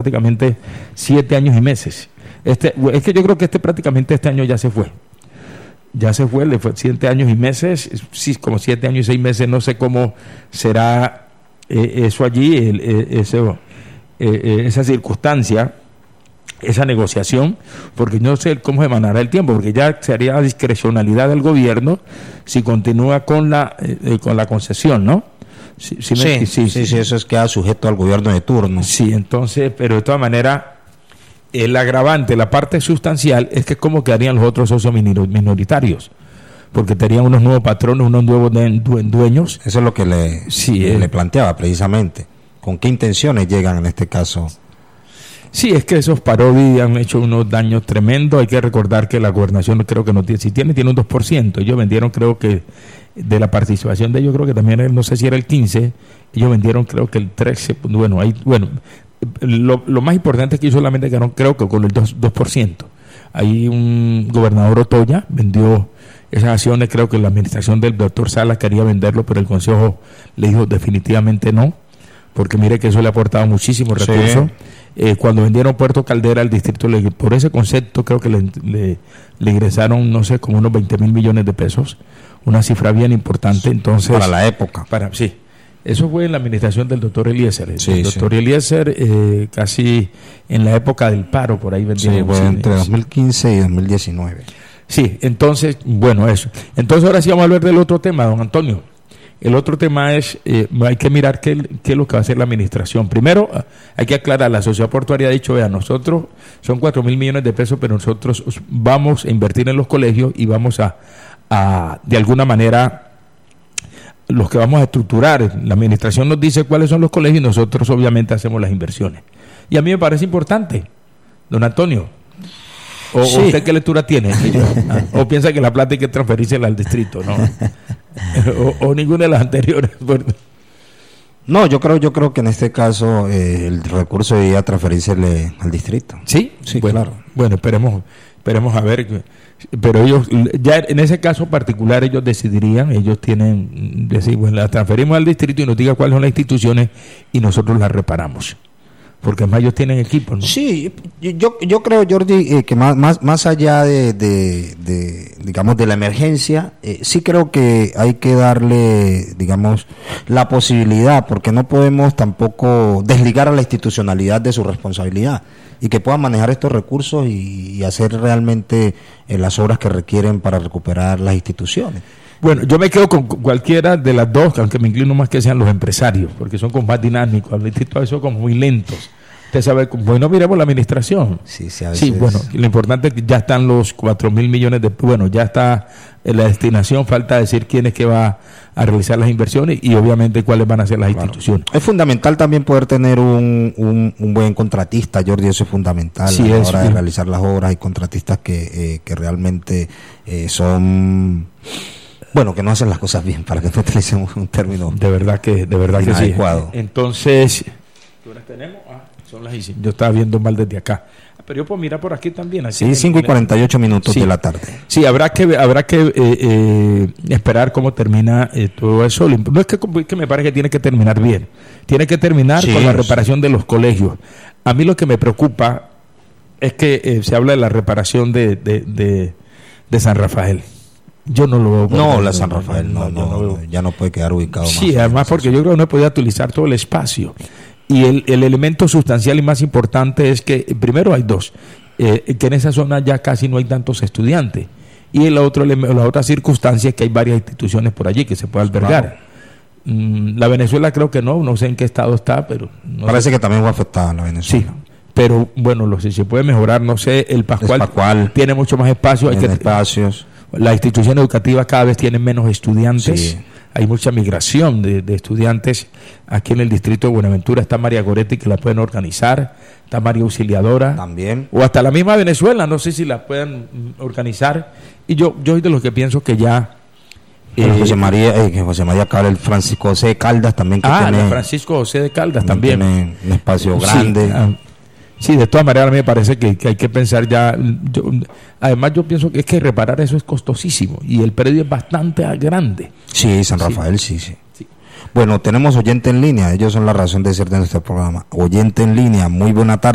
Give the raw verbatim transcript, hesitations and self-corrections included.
prácticamente siete años y meses. Este, es que yo creo que este prácticamente este año ya se fue. Ya se fue, le fue siete años y meses, sí, como siete años y seis meses, no sé cómo será eh, eso allí, el, eh, ese, eh, esa circunstancia, esa negociación, porque no sé cómo emanará el tiempo, porque ya sería discrecionalidad del gobierno si continúa con la eh, con la concesión, ¿no? Sí, sí, me, sí, sí, sí, sí, eso es queda sujeto al gobierno de turno. Sí, entonces, pero de todas maneras, el agravante, la parte sustancial, es que cómo quedarían los otros socios minoritarios, porque tenían unos nuevos patronos, unos nuevos dueños. Eso es lo que le, sí, le, eh. le planteaba precisamente. ¿Con qué intenciones llegan en este caso? Sí, es que esos Parodi han hecho unos daños tremendos. Hay que recordar que la gobernación creo que no tiene, si tiene, tiene un dos por ciento. Ellos vendieron, creo que, de la participación de ellos, creo que también, no sé si era el quince, ellos vendieron creo que el trece, bueno, hay, bueno, lo, lo más importante es que ellos solamente quedaron, creo que con el dos por ciento. Ahí un gobernador Otoya vendió esas acciones, creo que la administración del doctor Salas quería venderlo, pero el consejo le dijo definitivamente no, porque mire que eso le ha aportado muchísimos recursos. Sí. Eh, cuando vendieron Puerto Caldera al distrito, le, por ese concepto creo que le, le, le ingresaron, no sé, como unos veinte mil millones de pesos, una cifra bien importante. Entonces, para la época. Para, sí, eso fue en la administración del doctor Eliezer. El sí, doctor sí. Eliezer, eh, casi en la época del paro, por ahí vendieron. Sí, bueno, entre dos mil quince y dos mil diecinueve. Sí, entonces, bueno, eso. Entonces ahora sí vamos a hablar del otro tema, don Antonio. El otro tema es, eh, hay que mirar qué, qué es lo que va a hacer la administración. Primero, hay que aclarar, la sociedad portuaria ha dicho, vea, nosotros son cuatro mil millones de pesos, pero nosotros vamos a invertir en los colegios y vamos a, a, de alguna manera, los que vamos a estructurar. La administración nos dice cuáles son los colegios y nosotros obviamente hacemos las inversiones. Y a mí me parece importante, don Antonio. ¿O sí. usted qué lectura tiene? ¿O piensa que la plata hay que transferírsela al distrito? No. o, o ninguna de las anteriores. No, yo creo yo creo que en este caso eh, el recurso debía transferírsele al distrito. Sí, sí, bueno, claro. Bueno, esperemos, esperemos a ver. Pero ellos, ya en ese caso particular, ellos decidirían, ellos tienen, decir, bueno, la transferimos al distrito y nos diga cuáles son las instituciones y nosotros las reparamos. Porque además ellos tienen equipos, ¿no? Sí, yo yo creo, Jordi, eh, que más más más allá de, de, de digamos de la emergencia, eh, sí creo que hay que darle, digamos, la posibilidad, porque no podemos tampoco desligar a la institucionalidad de su responsabilidad y que puedan manejar estos recursos y, y hacer realmente eh, las obras que requieren para recuperar las instituciones. Bueno, yo me quedo con cualquiera de las dos, aunque me inclino más que sean los empresarios, porque son como más dinámicos, al distrito a veces son como muy lentos. Usted sabe, bueno, miremos la administración. Sí, sí, a veces... sí, bueno, lo importante es que ya están los cuatro mil millones de, bueno, ya está la destinación, falta decir quién es que va a realizar las inversiones y obviamente cuáles van a ser las claro. instituciones. Es fundamental también poder tener un, un, un buen contratista, Jordi, eso es fundamental sí, a la es, hora sí. de realizar las obras. Hay contratistas que, eh, que realmente eh, son... Bueno, que no hacen las cosas bien, para que no utilicemos un término de verdad que de verdad que inadecuado. Sí. Entonces, ¿qué horas tenemos? Ah, son las y yo estaba viendo mal desde acá. Pero yo puedo mirar por aquí también. Así sí, cinco y cuarenta y ocho minutos sí. de la tarde. Sí, habrá que habrá que eh, eh, esperar cómo termina eh, todo eso. No es que, que me parece que tiene que terminar bien. Tiene que terminar sí, con la reparación de los colegios. A mí lo que me preocupa es que eh, se habla de la reparación de, de, de, de San Rafael. Yo no lo veo. No, la San Rafael no, no, no, no, ya no puede quedar ubicado más. Sí, además porque yo creo que no podía utilizar todo el espacio. Y el, el elemento sustancial y más importante es que, primero hay dos, eh, que en esa zona ya casi no hay tantos estudiantes. Y el otro, la otra circunstancia es que hay varias instituciones por allí que se puede albergar. Claro. Mm, la Venezuela creo que no, no sé en qué estado está, pero... No Parece sé. que también va afectada la Venezuela. Sí. Pero bueno, lo si se puede mejorar, no sé, el Pascual, el Pascual tiene mucho más espacio. Hay que, espacios. Las instituciones educativas cada vez tienen menos estudiantes. Sí. Hay mucha migración de, de estudiantes. Aquí en el distrito de Buenaventura está María Goretti, que la pueden organizar. Está María Auxiliadora. También. O hasta la misma Venezuela, no sé si la puedan organizar. Y yo yo soy de los que pienso que ya... Eh, José María eh, José María Cabral, Francisco José de Caldas también. Que ah, tiene, Francisco José de Caldas también. Tiene un espacio grande. Sí, ah, Sí, de todas maneras a mí me parece que, que hay que pensar ya, yo, además yo pienso que es que reparar eso es costosísimo y el predio es bastante grande. Sí, San Rafael, sí, sí. sí. sí. Bueno, tenemos oyente en línea, ellos son la razón de ser de nuestro programa. Oyente en línea, muy buena tarde.